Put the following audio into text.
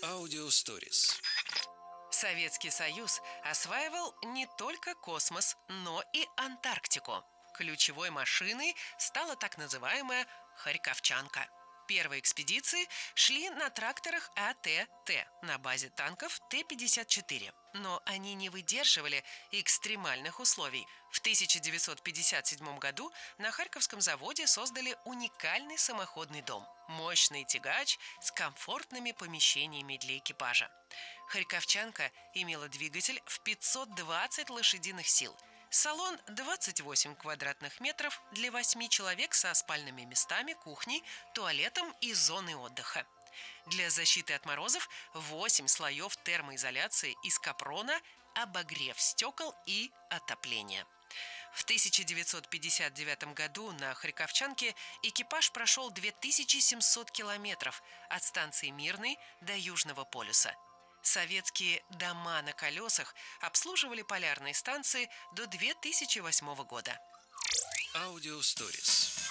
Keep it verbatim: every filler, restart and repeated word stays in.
Аудиосторис. Советский Союз осваивал не только космос, но и Антарктику. Ключевой машиной стала так называемая «Харьковчанка». Первые экспедиции шли на тракторах АТ-Т на базе танков Т пятьдесят четыре. Но они не выдерживали экстремальных условий. В тысяча девятьсот пятьдесят седьмом году на Харьковском заводе создали уникальный самоходный дом. Мощный тягач с комфортными помещениями для экипажа. Харьковчанка имела двигатель в пятьсот двадцать лошадиных сил. Салон двадцать восемь квадратных метров для восьми человек со спальными местами, кухней, туалетом и зоной отдыха. Для защиты от морозов восемь слоев термоизоляции из капрона, обогрев стекол и отопление. В тысяча девятьсот пятьдесят девятом году на Харьковчанке экипаж прошел две тысячи семьсот километров от станции Мирный до Южного полюса. Советские дома на колесах обслуживали полярные станции до две тысячи восьмого года. Аудиосторис.